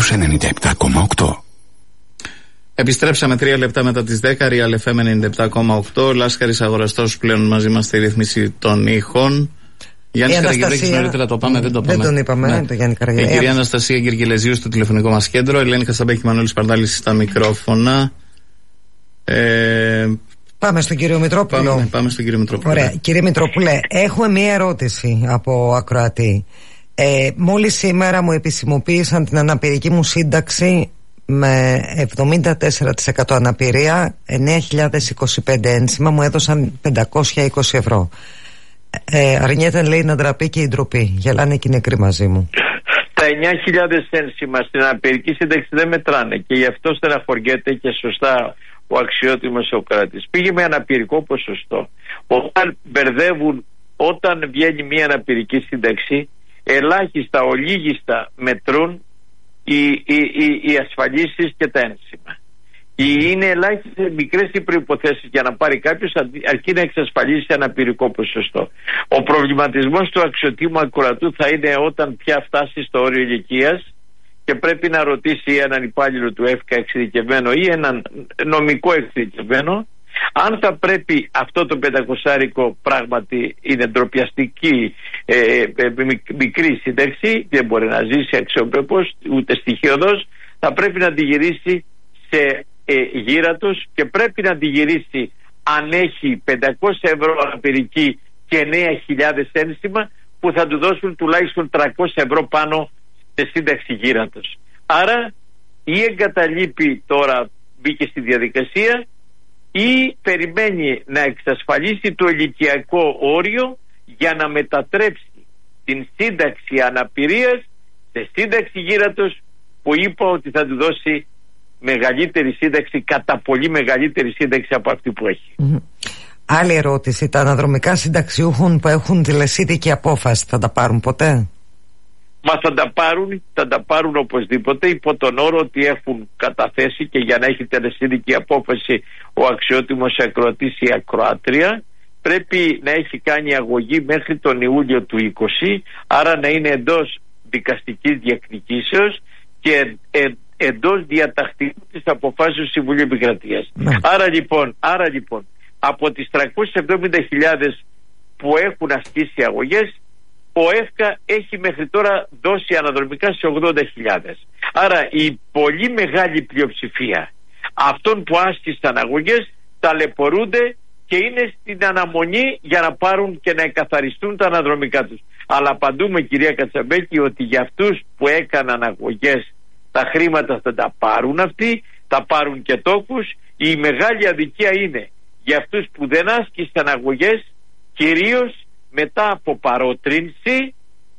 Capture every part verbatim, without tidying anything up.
στους ενενήντα επτά κόμμα οκτώ. Επιστρέψαμε τρία λεπτά μετά τις δέκα. Real εφ εμ ενενήντα επτά κόμμα οκτώ. Λάσκαρης Αγοραστός πλέον μαζί μας στη ρύθμιση των ήχων. Γιάννης Καραγγελέκης, νωρίτερα το πάμε, δεν το πάμε. Δεν τον είπαμε, ναι. Το Γιάννη Καραγγελέκη. Η κυρία Αναστασία Γεργελεζίου στο τηλεφωνικό μας κέντρο. Ελένη Χασαμπέκη, Μανώλης Παρδάλης στα μικρόφωνα. Ε... Πάμε στον κύριο Μητρόπουλο. Πάμε, πάμε στον κύριο Μητρόπουλο. Ωραία. Κύριε Μητρόπουλε, έχουμε μία ερώτηση από ακροατή. Ε, μόλις σήμερα μου επισημοποίησαν την αναπηρική μου σύνταξη με εβδομήντα τέσσερα τοις εκατό αναπηρία, εννέα χιλιάδες είκοσι πέντε ένσημα, μου έδωσαν πεντακόσια είκοσι ευρώ. Ε, αρνιέται, λέει, να ντραπεί και η ντροπή. Γελάνε και οι νεκροί μαζί μου. Τα εννέα χιλιάδες ένσημα στην αναπηρική σύνταξη δεν μετράνε και γι' αυτό στεναχωριέται και σωστά ο αξιότιμος Σοκράτης. Πήγε με αναπηρικό ποσοστό. Όταν μπερδεύουν, όταν βγαίνει μια αναπηρική σύνταξη, ελάχιστα, ολίγιστα μετρούν οι, οι, οι, οι ασφαλίσεις και τα ένσημα. Είναι ελάχιστες μικρές οι προϋποθέσεις για να πάρει κάποιος, αρκεί να εξασφαλίσει αναπηρικό ποσοστό. Ο προβληματισμός του αξιωτήμου ακροατού θα είναι όταν πια φτάσει στο όριο ηλικίας και πρέπει να ρωτήσει έναν υπάλληλο του ΕΦΚΑ εξειδικευμένο ή έναν νομικό εξειδικευμένο αν θα πρέπει αυτό το πεντακοσάρικο, πράγματι είναι ντροπιαστική ε, ε, μικρή σύνταξη, δεν μπορεί να ζήσει αξιοπρεπώς ούτε στοιχειοδός, θα πρέπει να τη γυρίσει σε ε, γύρατος και πρέπει να τη γυρίσει αν έχει πεντακόσια ευρώ αναπηρική και εννέα χιλιάδες ένσημα που θα του δώσουν τουλάχιστον τριακόσια ευρώ πάνω σε σύνταξη γύρατος. Άρα ή εγκαταλείπει, τώρα μπήκε στη διαδικασία, ή περιμένει να εξασφαλίσει το ηλικιακό όριο για να μετατρέψει την σύνταξη αναπηρίας σε σύνταξη γύρατος που είπα ότι θα του δώσει μεγαλύτερη σύνταξη, κατά πολύ μεγαλύτερη σύνταξη από αυτή που έχει. Mm-hmm. Άλλη ερώτηση, τα αναδρομικά συνταξιούχων που έχουν τηλεσίδικη απόφαση θα τα πάρουν ποτέ? Μα θα τα πάρουν, θα τα πάρουν οπωσδήποτε, υπό τον όρο ότι έχουν καταθέσει, και για να έχει τελεσίδικη απόφαση ο αξιότιμος ακροατής ή ακροάτρια πρέπει να έχει κάνει αγωγή μέχρι τον Ιούλιο του είκοσι, άρα να είναι εντός δικαστικής διακνικήσεως και ε, εντός διατακτικού της αποφάσεως Συμβουλίου Επικρατείας. Ναι. Άρα λοιπόν, άρα λοιπόν από τις τριακόσιες εβδομήντα χιλιάδες που έχουν ασκήσει αγωγές, ο ΕΦΚΑ έχει μέχρι τώρα δώσει αναδρομικά σε ογδόντα χιλιάδες. Άρα η πολύ μεγάλη πλειοψηφία αυτών που άσκησαν αγωγές ταλαιπωρούνται και είναι στην αναμονή για να πάρουν και να εκαθαριστούν τα αναδρομικά τους. Αλλά απαντούμε, κυρία Κατσαμπέκη, ότι για αυτούς που έκαναν αγωγές τα χρήματα θα τα πάρουν αυτοί, θα πάρουν και τόκους. Η μεγάλη αδικία είναι για αυτούς που δεν άσκησαν αγωγές, κυρίως μετά από παροτρύνση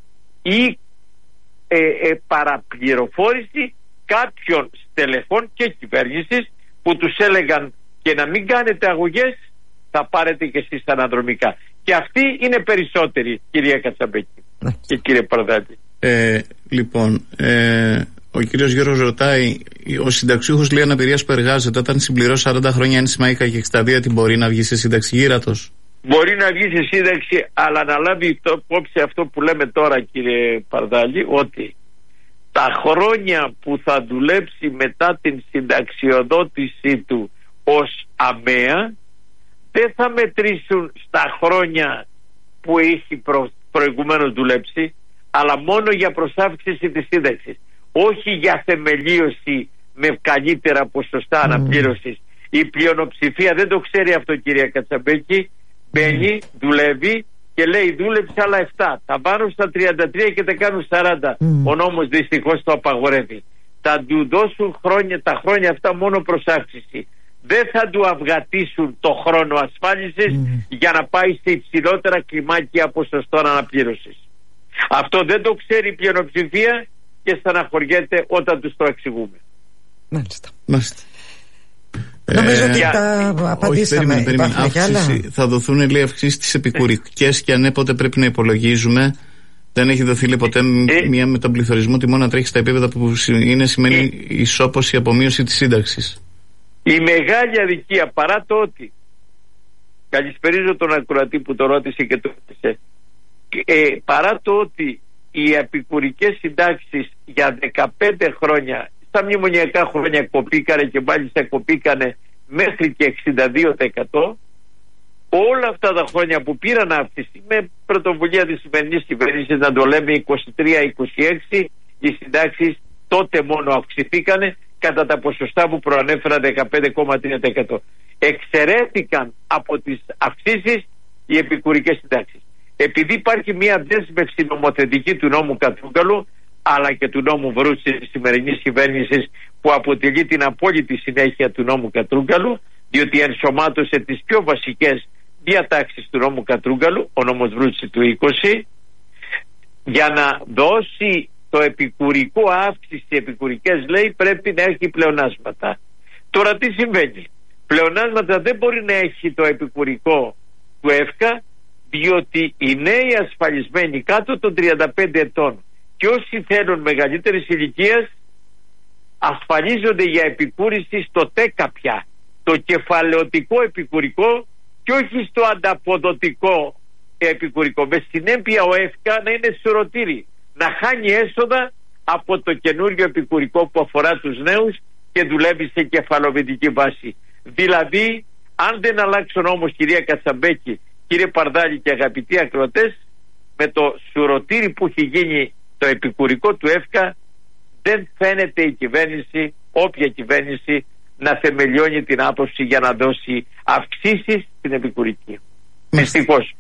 ή ε, ε, παραπληροφόρηση κάποιων στελεχών και κυβέρνησης που τους έλεγαν και να μην κάνετε αγωγές, θα πάρετε και εσείς τα αναδρομικά. Και αυτοί είναι περισσότεροι, κυρία Κατσαμπέκη και κύριε Παρδάτη. Ε, λοιπόν, ε, ο κύριος Γιώργος ρωτάει, ο συνταξιούχος, λέει, αναπηρίας που εργάζεται, όταν συμπληρώσει σαράντα χρόνια ένσημα ή και εξήντα δύο, την μπορεί να βγει σε σύνταξη γύρατος? Μπορεί να βγει σε σύνταξη, αλλά να λάβει υπόψη αυτό που λέμε τώρα, κύριε Παρδάλη, ότι τα χρόνια που θα δουλέψει μετά την συνταξιοδότησή του ως αμαία δεν θα μετρήσουν στα χρόνια που έχει προ, προηγουμένως δουλέψει, αλλά μόνο για προσάυξηση της σύνταξης, όχι για θεμελίωση με καλύτερα ποσοστά αναπλήρωσης. Mm. Η πλειονοψηφία δεν το ξέρει αυτό, κυρία Κατσαμπέκη. Μπαίνει, δουλεύει και λέει δούλεψε άλλα επτά. Τα πάρουν στα τριάντα τρία και τα κάνουν σαράντα. Mm. Ο νόμος δυστυχώς το απαγορεύει. Θα του δώσουν χρόνια, τα χρόνια αυτά μόνο προς αύξηση. Δεν θα του αυγατήσουν το χρόνο ασφάλισης mm. για να πάει σε υψηλότερα κλιμάκια ποσοστών αναπλήρωσης. Αυτό δεν το ξέρει η πλειονοψηφία και στεναχωριέται όταν τους το εξηγούμε. Μάλιστα. Μάλιστα. Νομίζω ε, ότι τα απαντήσαμε. Όχι, περίμενε, περίμενε. Θα δοθούν, λέει, αυξήσεις στις επικουρικές και ανέποτε πρέπει να υπολογίζουμε. Δεν έχει δοθεί, λέει, ποτέ ε, μια με τον πληθωρισμό τιμών να τρέχει στα επίπεδα που είναι, σημαίνει ε, ισόπωση, απομείωση της σύνταξης. Η μεγάλη αδικία, παρά το ότι, καλησπερίζω τον ακροατή που το ρώτησε και το ρώτησε, ε, παρά το ότι η οι επικουρικές συντάξεις για δεκαπέντε χρόνια, στα μνημονιακά χρόνια κοπήκανε και μάλιστα κοπήκανε μέχρι και εξήντα δύο τοις εκατό. Όλα αυτά τα χρόνια που πήραν αύξηση με πρωτοβουλία της σημερινής κυβέρνησης, να το λέμε είκοσι τρία είκοσι έξι, οι συντάξεις τότε μόνο αυξηθήκανε κατά τα ποσοστά που προανέφερα, δεκαπέντε κόμμα τρία τοις εκατό. Εξαιρέθηκαν από τις αυξήσεις οι επικουρικές συντάξεις. Επειδή υπάρχει μια δέσμευση νομοθετική του νόμου Κατρούγκαλου αλλά και του νόμου Βρούτση της σημερινής κυβέρνησης, που αποτελεί την απόλυτη συνέχεια του νόμου Κατρούγκαλου, διότι ενσωμάτωσε τις πιο βασικές διατάξεις του νόμου Κατρούγκαλου, ο νόμος Βρούτση του είκοσι, για να δώσει το επικουρικό αύξηση, οι επικουρικές λέει πρέπει να έχει πλεονάσματα. Τώρα τι συμβαίνει? Πλεονάσματα δεν μπορεί να έχει το επικουρικό του ΕΦΚΑ, διότι οι νέοι ασφαλισμένοι κάτω των τριάντα πέντε ετών και όσοι θέλουν μεγαλύτερης ηλικίας ασφαλίζονται για επικούρηση στο ΤΕΚΑ πια, το κεφαλαιωτικό επικουρικό, και όχι στο ανταποδοτικό επικουρικό. Με συνέπεια ο ΕΦΚΑ να είναι σουρωτήρι, να χάνει έσοδα από το καινούριο επικουρικό που αφορά τους νέους και δουλεύει σε κεφαλοποιητική βάση. Δηλαδή, αν δεν αλλάξουν όμως, κυρία Κατσαμπέκη, κύριε Παρδάλη και αγαπητοί ακροατές, με το σουρωτήρι που έχει γίνει το επικουρικό του ΕΦΚΑ, δεν φαίνεται η κυβέρνηση, όποια κυβέρνηση, να θεμελιώνει την άποψη για να δώσει αυξήσεις στην επικουρική. Δυστυχώς.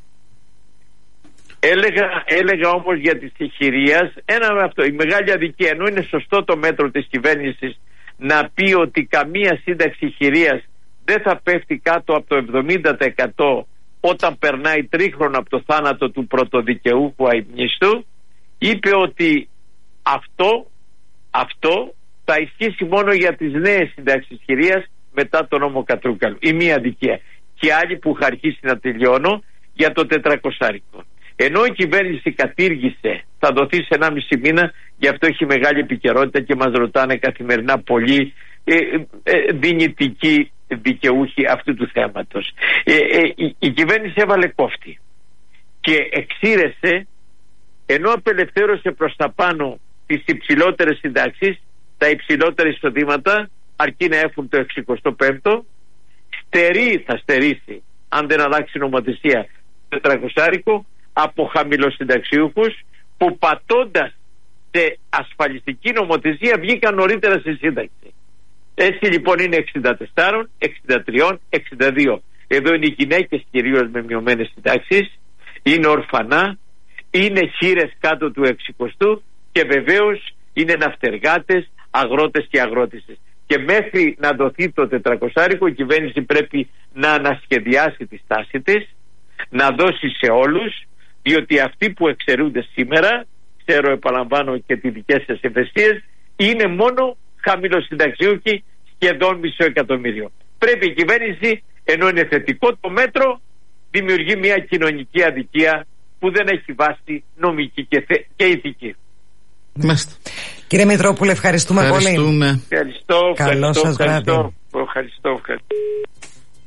Έλεγα, έλεγα όμως για τη στοιχειρίας, ένα με αυτό, η μεγάλη αδικία, ενώ είναι σωστό το μέτρο της κυβέρνησης να πει ότι καμία σύνταξη χειρίας δεν θα πέφτει κάτω από το εβδομήντα τοις εκατό όταν περνάει τρίχρονο από το θάνατο του πρωτοδικαιούχου αημνίστου, είπε ότι αυτό, αυτό θα ισχύσει μόνο για τις νέες συντάξεις χειρίας μετά τον νόμο Κατρούγκαλου. Η μία αδικία. Και άλλη που είχα αρχίσει να τελειώνω για το τετρακοσάρικο. Ενώ η κυβέρνηση κατήργησε, θα δοθεί σε ένα μισή μήνα, γι' αυτό έχει μεγάλη επικαιρότητα και μας ρωτάνε καθημερινά πολλοί ε, ε, δυνητικοί δικαιούχοι αυτού του θέματος. Ε, ε, η, η κυβέρνηση έβαλε κόφτη και εξήρεσε, ενώ απελευθέρωσε προς τα πάνω τις υψηλότερες συντάξεις, τα υψηλότερα εισοδήματα, αρκεί να έχουν το εξηκοστό πέμπτο, στερεί, θα στερήσει, αν δεν αλλάξει νομοθεσία, το τετρακοσάρικο από χαμηλοσυνταξιούχους που πατώντας σε ασφαλιστική νομοθεσία βγήκαν νωρίτερα στη σύνταξη. Έτσι λοιπόν είναι εξήντα τέσσερα, εξήντα τρία, εξήντα δύο. Εδώ είναι οι γυναίκες κυρίως με μειωμένες συντάξεις, είναι ορφανά, είναι χείρες κάτω του εξηκοστού και βεβαίως είναι ναυτεργάτες, αγρότες και αγρότησες. Και μέχρι να δοθεί το τετρακοσάρικο η κυβέρνηση πρέπει να ανασχεδιάσει τη στάση της, να δώσει σε όλους, διότι αυτοί που εξαιρούνται σήμερα, ξέρω επαναλαμβάνω και τις δικές σας ευαισθησίες, είναι μόνο χαμηλοσυνταξιούχοι, σχεδόν μισό εκατομμύριο. Πρέπει η κυβέρνηση, ενώ είναι θετικό το μέτρο, δημιουργεί μια κοινωνική αδικία που δεν έχει βάση νομική και, θε... και ηθική. Μάλιστα. Κύριε Μητρόπουλε, ευχαριστούμε, ευχαριστούμε πολύ. Ευχαριστώ. Καλό σας βράδυ. Ευχαριστώ. Ευχαριστώ.